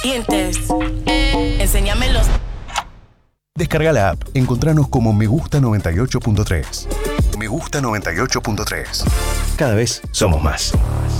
dientes. Enséñamelos. Descarga la app. Encontranos como Me Gusta 98.3. Me Gusta 98.3. Cada vez somos más.